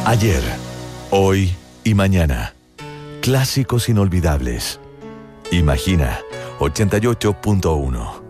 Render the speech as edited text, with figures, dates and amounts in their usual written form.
Ayer, hoy y mañana. Clásicos inolvidables. Imagina 88.1.